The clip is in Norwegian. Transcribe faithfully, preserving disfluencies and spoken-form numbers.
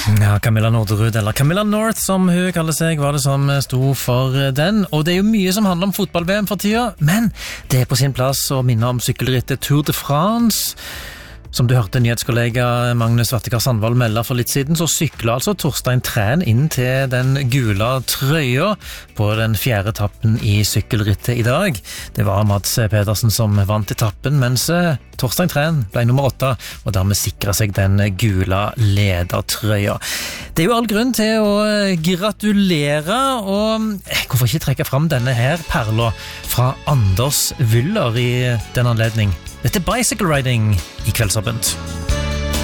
Ja, Camilla Norderud, eller Camilla North som hun kaller seg, var det som sto for den. Og det er jo mye som handler om fotball-V M for tida, men det er på sin plass å minne om sykkelrittet Tour de France. Som du hørte nyhetskollega Magnus Vattekar Sandvold melde for litt siden, så sykler altså Torstein Træn inn til den gule trøya på den fjerde etappen i sykkelrittet i dag. Det var Mads Pedersen som vant etappen, mens Torstein Træn ble nummer åtte, og dermed sikret seg den gule ledertrøya. Det er jo all grunn til å gratulere, og hvorfor ikke trekke fram denne her perla fra Anders Wyller i den anledning? Dette er Bicycle Riding i Kveldsåpent.